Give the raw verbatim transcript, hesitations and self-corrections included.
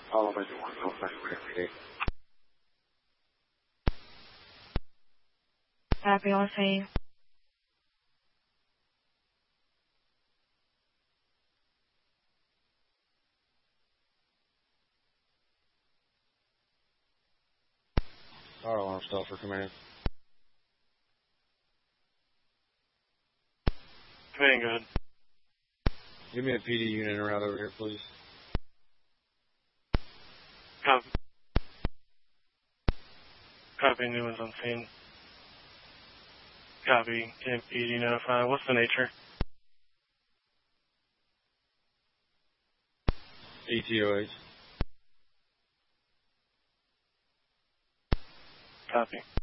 All of us want to know every day. Happy on scene. Fire alarm stall for command. Command, go ahead. Give me a P D unit around over here, please. Copy. Copy, new one's on scene. Copy, can P D notify. What's the nature? E T O H. Copy.